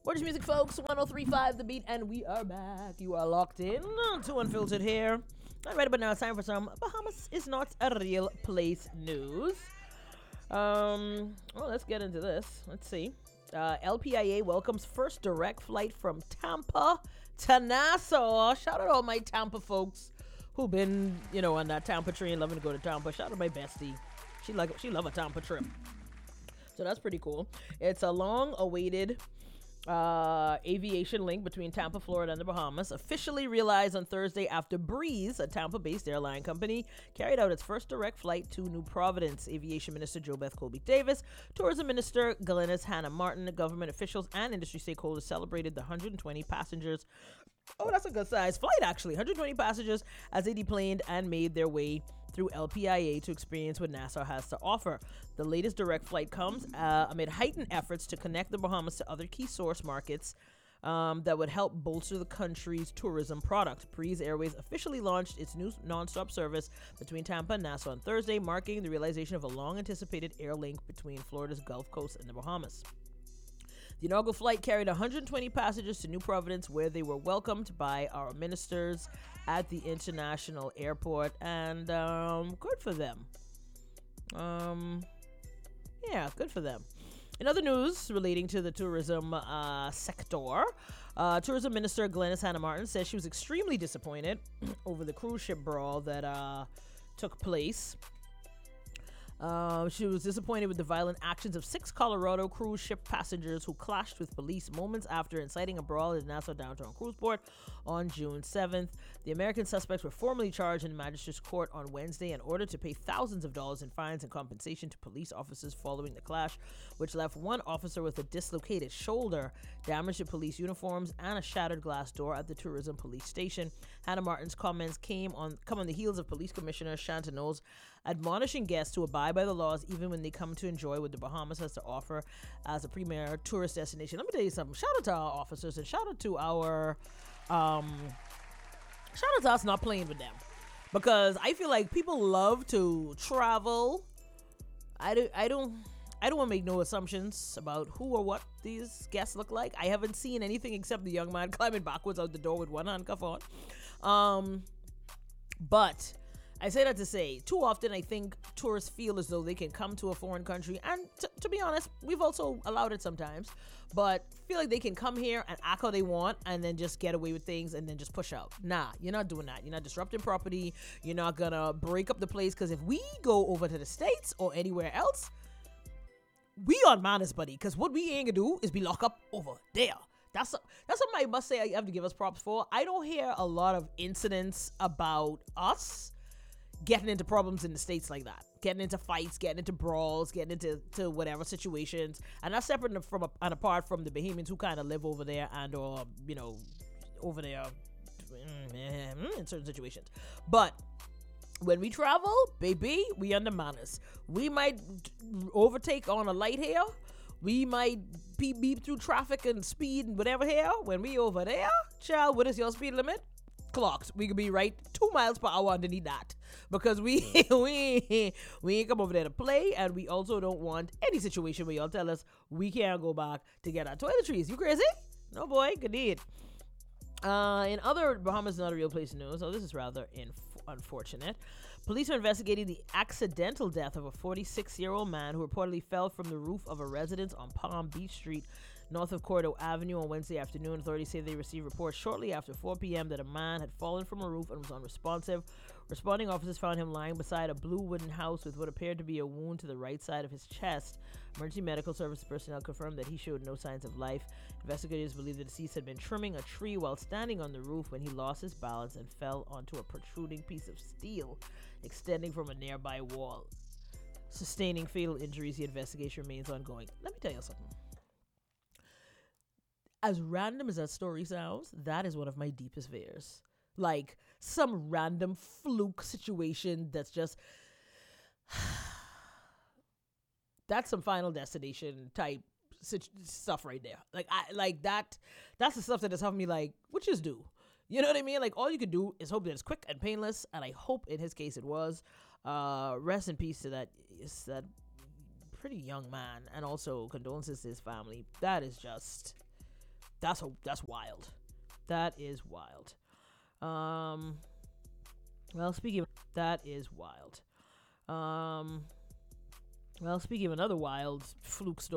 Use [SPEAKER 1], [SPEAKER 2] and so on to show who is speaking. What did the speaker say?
[SPEAKER 1] Gorgeous music, folks. 1035 The Beat, and we are back. You are locked in to Unfiltered here. All right, but now it's time for some Bahamas is not a real place news. Well, let's get into this. Let's see. LPIA welcomes first direct flight from Tampa to Nassau. Shout out all my Tampa folks who've been, on that Tampa train, loving to go to Tampa. Shout out my bestie. She love a Tampa trip. So that's pretty cool. It's a long-awaited aviation link between Tampa, Florida, and the Bahamas, officially realized on Thursday after Breeze, a Tampa-based airline company, carried out its first direct flight to New Providence. Aviation Minister JoBeth Colby-Davis, Tourism Minister Glynis Hannah Martin, government officials, and industry stakeholders celebrated the 120 passengers. Oh, that's a good size flight, actually. 120 passengers as they deplaned and made their way through LPIA to experience what Nassau has to offer. The latest direct flight comes amid heightened efforts to connect the Bahamas to other key source markets that would help bolster the country's tourism product. Breeze Airways officially launched its new nonstop service between Tampa and Nassau on Thursday, marking the realization of a long-anticipated air link between Florida's Gulf Coast and the Bahamas. The inaugural flight carried 120 passengers to New Providence, where they were welcomed by our ministers at the international airport, and good for them. Good for them. In other news relating to the tourism sector, Tourism Minister Glynis Hannah Martin says she was extremely disappointed over the cruise ship brawl that took place. She was disappointed with the violent actions of 6 Colorado cruise ship passengers who clashed with police moments after inciting a brawl at the Nassau Downtown Cruise Port on June 7th. The American suspects were formally charged in the magistrate's court on Wednesday and ordered to pay thousands of dollars in fines and compensation to police officers following the clash, which left one officer with a dislocated shoulder, damage to police uniforms, and a shattered glass door at the tourism police station. Hannah Martin's comments come on the heels of Police Commissioner Shanta Knowles admonishing guests to abide by the laws even when they come to enjoy what the Bahamas has to offer as a premier tourist destination. Let me tell you something. Shout out to our officers and shout out to our shout out to us not playing with them, because I feel like people love to travel. I don't want to make no assumptions about who or what these guests look like. I haven't seen anything except the young man climbing backwards out the door with one handcuff on. But I say that to say, too often I think tourists feel as though they can come to a foreign country, and to be honest, we've also allowed it sometimes, but feel like they can come here and act how they want and then just get away with things and then just push out. Nah, you're not doing that. You're not disrupting property. You're not gonna break up the place, because if we go over to the States or anywhere else, we on manners, buddy, because what we ain't gonna do is be locked up over there. That's something I must say I have to give us props for. I don't hear a lot of incidents about us getting into problems in the States like that, getting into fights, getting into brawls, getting into whatever situations, and that's separate and apart from the Bahamians who kind of live over there and or over there in certain situations. But when we travel, baby, we under manners. We might overtake on a light here. We might beep through traffic and speed and whatever here. When we over there, child, what is your speed limit? Clocked. We could be right 2 miles per hour underneath that, because we ain't come over there to play, and we also don't want any situation where y'all tell us we can't go back to get our toiletries. You crazy? No, boy, good deed. In other Bahamas not a real place news, so this is rather unfortunate. Police are investigating the accidental death of a 46-year-old man who reportedly fell from the roof of a residence on Palm Beach Street, north of Cordo Avenue, on Wednesday afternoon. Authorities say they received reports shortly after 4 p.m. that a man had fallen from a roof and was unresponsive. Responding officers found him lying beside a blue wooden house with what appeared to be a wound to the right side of his chest. Emergency medical service personnel confirmed that he showed no signs of life. Investigators believe the deceased had been trimming a tree while standing on the roof when he lost his balance and fell onto a protruding piece of steel extending from a nearby wall, sustaining fatal injuries. The investigation remains ongoing. Let me tell you something. As random as that story sounds, that is one of my deepest fears. Like some random fluke situation that's just that's some Final Destination type stuff right there. That's the stuff that is helping me like, what just do? You know what I mean? Like, all you could do is hope that it's quick and painless, and I hope in his case it was. Rest in peace to that pretty young man, and also condolences to his family. That is just That's wild. That is wild. Well, speaking of that is wild. Well, speaking of another wild fluke story.